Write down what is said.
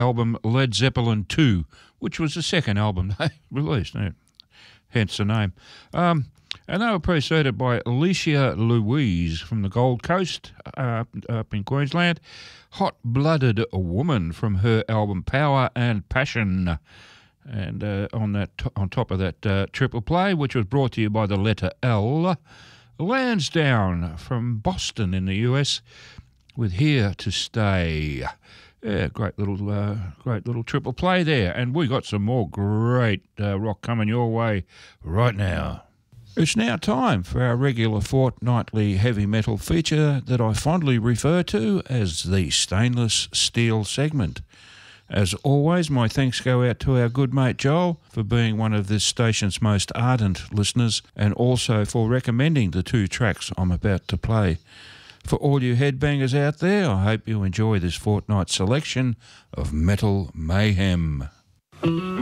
album Led Zeppelin 2, which was the second album they released, hence the name. And they were preceded by Alicia Louise from the Gold Coast up in Queensland, Hot-Blooded Woman from her album Power and Passion. And on top of that triple play, which was brought to you by the letter L, Lansdowne from Boston in the US with Here to Stay. Yeah, great little triple play there. And we got some more great rock coming your way right now. It's now time for our regular fortnightly heavy metal feature that I fondly refer to as the Stainless Steel segment. As always, my thanks go out to our good mate Joel for being one of this station's most ardent listeners and also for recommending the two tracks I'm about to play. For all you headbangers out there, I hope you enjoy this fortnight selection of Metal Mayhem.